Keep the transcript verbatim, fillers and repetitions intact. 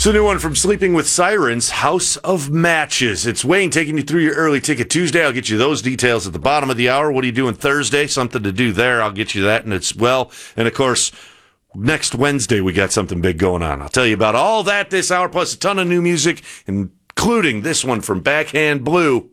It's a new one from Sleeping with Sirens, House of Matches. It's Wayne taking you through your early ticket Tuesday. I'll get you those details at the bottom of the hour. What are you doing Thursday? Something to do there. I'll get you that and as well. And, of course, next Wednesday we got something big going on. I'll tell you about all that this hour, plus a ton of new music, including this one from Backhand Blue.